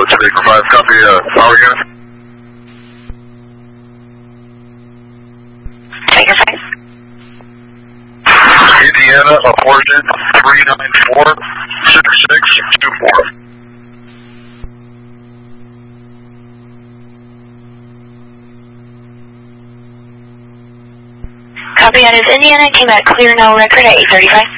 Baker 5, copy, power unit. Baker 5. Indiana, origin 394-6624. Copy, that is Indiana, came out clear, no record at 8:35.